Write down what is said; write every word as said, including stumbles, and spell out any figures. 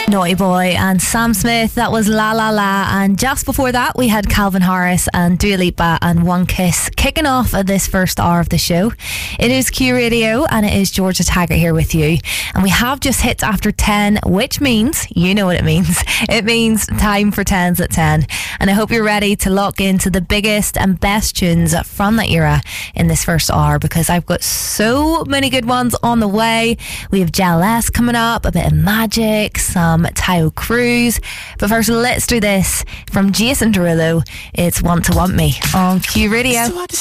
Naughty Boy and Sam Smith. That was La La La. And just before that we had Calvin Harris and Dua Lipa and One Kiss kicking off this first hour of the show. It is Q Radio and it is Georgia Taggart here with you, and we have just hit after ten, which means, you know what it means, it means time for tens at ten. And I hope you're ready to lock into the biggest and best tunes from that era in this first hour, because I've got so many good ones on the way. We have J L S coming up, a bit of Magic, some Tayo Cruz. But first, let's do this from Jason Derulo. It's Want to Want Me on Q Radio.